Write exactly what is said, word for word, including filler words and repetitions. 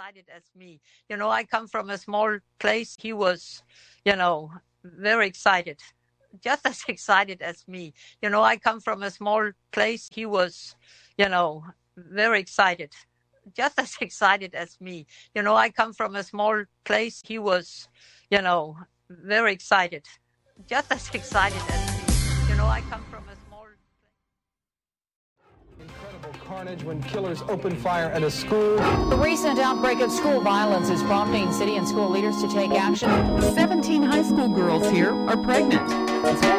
excited as me. You know, I come from a small place. He was, you know, very excited, just as excited as me. You know, I come from a small place. He was, you know, very excited, just as excited as me. You know, I come from a small place. He was, you know, very excited, just as excited as me. You know, I come from a small Incredible carnage when killers opened fire at a school. The recent outbreak of school violence is prompting city and school leaders to take action. seventeen high school girls here are pregnant.